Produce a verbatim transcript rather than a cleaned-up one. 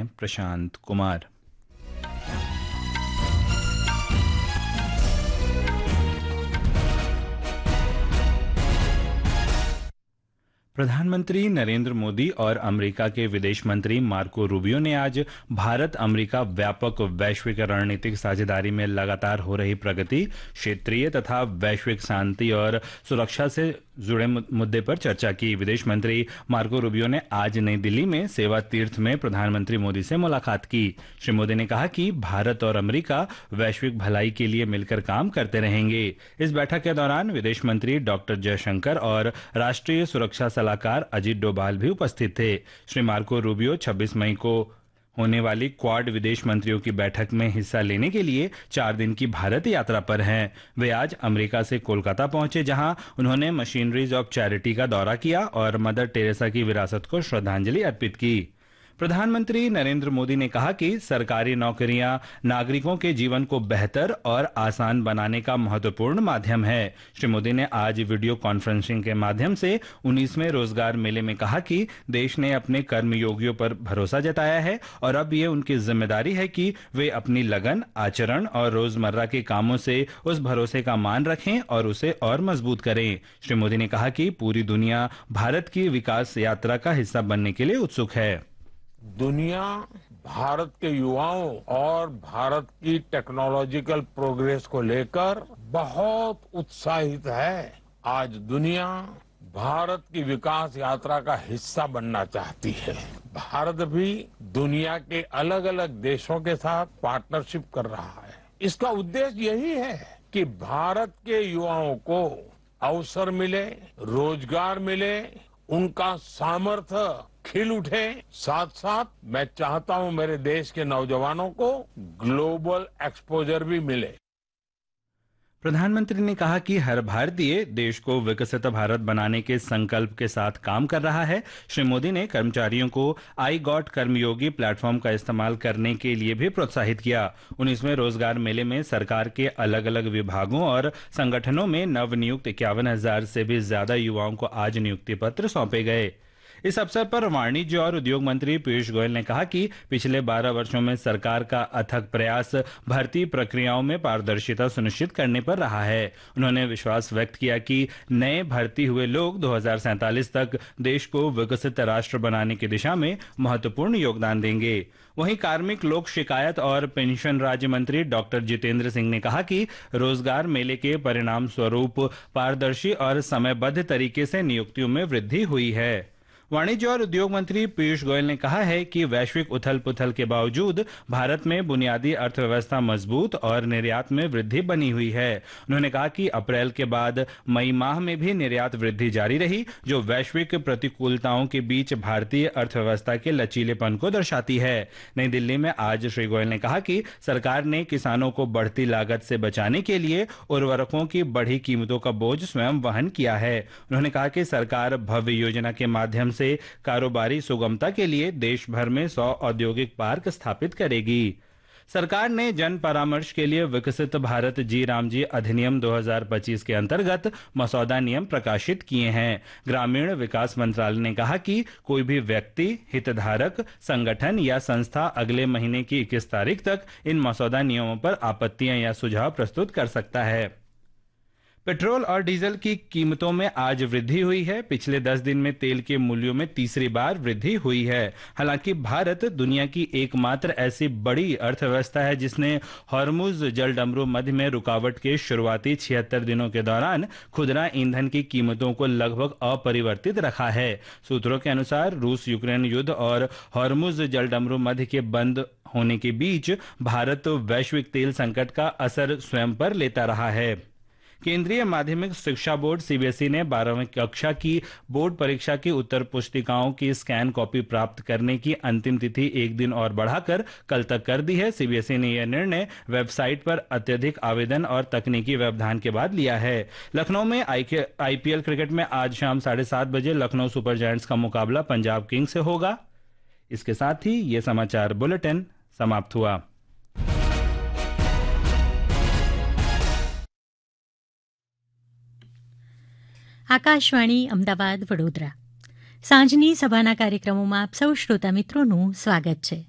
हैं प्रशांत कुमार। प्रधानमंत्री नरेंद्र मोदी और अमेरिका के विदेश मंत्री मार्को रूबियो ने आज भारत अमेरिका व्यापक वैश्विक रणनीतिक साझेदारी में लगातार हो रही प्रगति, क्षेत्रीय तथा वैश्विक शांति और सुरक्षा से जुड़े मुद्दे पर चर्चा की। विदेश मंत्री मार्को रूबियो ने आज नई दिल्ली में सेवा तीर्थ में प्रधानमंत्री मोदी से मुलाकात की। श्री मोदी ने कहा कि भारत और अमेरिका वैश्विक भलाई के लिए मिलकर काम करते रहेंगे। इस बैठक के दौरान विदेश मंत्री डॉक्टर जयशंकर और राष्ट्रीय सुरक्षा सलाहकार अजीत डोभाल भी उपस्थित थे। श्री मार्को रूबियो छब्बीस मई को होने वाली क्वाड विदेश मंत्रियों की बैठक में हिस्सा लेने के लिए चार दिन की भारत यात्रा पर हैं। वे आज अमेरिका से कोलकाता पहुंचे, जहां उन्होंने मशीनरीज ऑफ चैरिटी का दौरा किया और मदर टेरेसा की विरासत को श्रद्धांजलि अर्पित की। प्रधानमंत्री नरेंद्र मोदी ने कहा कि सरकारी नौकरियां नागरिकों के जीवन को बेहतर और आसान बनाने का महत्वपूर्ण माध्यम है। श्री मोदी ने आज वीडियो कॉन्फ्रेंसिंग के माध्यम से उन्नीसवें रोजगार मेले में कहा कि देश ने अपने कर्मयोगियों पर भरोसा जताया है और अब ये उनकी जिम्मेदारी है कि वे अपनी लगन, आचरण और रोजमर्रा के कामों से उस भरोसे का मान रखें और उसे और मजबूत करें। श्री मोदी ने कहा कि पूरी दुनिया भारत की विकास यात्रा का हिस्सा बनने के लिए उत्सुक है। दुनिया भारत के युवाओं और भारत की टेक्नोलॉजिकल प्रोग्रेस को लेकर बहुत उत्साहित है। आज दुनिया भारत की विकास यात्रा का हिस्सा बनना चाहती है। भारत भी दुनिया के अलग अलग देशों के साथ पार्टनरशिप कर रहा है। इसका उद्देश्य यही है कि भारत के युवाओं को अवसर मिले, रोजगार मिले, उनका सामर्थ्य खिल उठे। साथ साथ मैं चाहता हूं मेरे देश के नौजवानों को ग्लोबल एक्सपोजर भी मिले। प्रधानमंत्री ने कहा कि हर भारतीय देश को विकसित भारत बनाने के संकल्प के साथ काम कर रहा है। श्री मोदी ने कर्मचारियों को आई गॉट कर्मयोगी प्लेटफॉर्म का इस्तेमाल करने के लिए भी प्रोत्साहित किया। उन्नीसवें रोजगार मेले में सरकार के अलग अलग विभागों और संगठनों में नवनियुक्त इक्यावन हजार से भी ज्यादा युवाओं को आज नियुक्ति पत्र सौंपे गए। इस अवसर पर वाणिज्य और उद्योग मंत्री पीयूष गोयल ने कहा कि पिछले बारह वर्षों में सरकार का अथक प्रयास भर्ती प्रक्रियाओं में पारदर्शिता सुनिश्चित करने पर रहा है। उन्होंने विश्वास व्यक्त किया कि नए भर्ती हुए लोग दो हजार सैंतालीस तक देश को विकसित राष्ट्र बनाने की दिशा में महत्वपूर्ण योगदान देंगे। वहीं कार्मिक, लोक शिकायत और पेंशन राज्य मंत्री डॉक्टर जितेंद्र सिंह ने कहा कि रोजगार मेले के परिणाम स्वरूप पारदर्शी और समयबद्ध तरीके से नियुक्तियों में वृद्धि हुई है। वाणिज्य और उद्योग मंत्री पीयूष गोयल ने कहा है कि वैश्विक उथल पुथल के बावजूद भारत में बुनियादी अर्थव्यवस्था मजबूत और निर्यात में वृद्धि बनी हुई है। उन्होंने कहा कि अप्रैल के बाद मई माह में भी निर्यात वृद्धि जारी रही, जो वैश्विक प्रतिकूलताओं के बीच भारतीय अर्थव्यवस्था के लचीलेपन को दर्शाती है। नई दिल्ली में आज श्री गोयल ने कहा कि सरकार ने किसानों को बढ़ती लागत से बचाने के लिए उर्वरकों की बढ़ी कीमतों का बोझ स्वयं वहन किया है। उन्होंने कहा कि सरकार भव्य योजना के माध्यम से से कारोबारी सुगमता के लिए देश भर में सौ औद्योगिक पार्क स्थापित करेगी। सरकार ने जन परामर्श के लिए विकसित भारत जी राम जी अधिनियम दो हजार पच्चीस के अंतर्गत मसौदा नियम प्रकाशित किए हैं। ग्रामीण विकास मंत्रालय ने कहा कि कोई भी व्यक्ति, हितधारक, संगठन या संस्था अगले महीने की इक्कीस तारीख तक इन मसौदा नियमों पर आपत्तियां या सुझाव प्रस्तुत कर सकता है। पेट्रोल और डीजल की कीमतों में आज वृद्धि हुई है। पिछले दस दिन में तेल के मूल्यों में तीसरी बार वृद्धि हुई है। हालांकि भारत दुनिया की एकमात्र ऐसी बड़ी अर्थव्यवस्था है जिसने हॉर्मुज जलडमरू मध्य में रुकावट के शुरुआती छिहत्तर दिनों के दौरान खुदरा ईंधन की कीमतों को लगभग अपरिवर्तित रखा है। सूत्रों के अनुसार रूस यूक्रेन युद्ध और हॉर्मुज जलडमरू मध्य के बंद होने के बीच भारत वैश्विक तेल संकट का असर स्वयं पर लेता रहा है। केंद्रीय माध्यमिक शिक्षा बोर्ड सीबीएसई ने बारहवीं कक्षा की बोर्ड परीक्षा की उत्तर पुस्तिकाओं की स्कैन कॉपी प्राप्त करने की अंतिम तिथि एक दिन और बढ़ाकर कल तक कर दी है। सीबीएसई ने यह निर्णय वेबसाइट पर अत्यधिक आवेदन और तकनीकी व्यवधान के बाद लिया है। लखनऊ में आईपीएल क्रिकेट में आज शाम साढ़े सात बजे लखनऊ सुपर जायंट्स का मुकाबला पंजाब किंग्स से होगा। इसके साथ ही ये समाचार बुलेटिन समाप्त हुआ। આકાશવાણી અમદાવાદ વડોદરા સાંજની સભાના કાર્યક્રમોમાં આપ સૌ શ્રોતા મિત્રોનું સ્વાગત છે।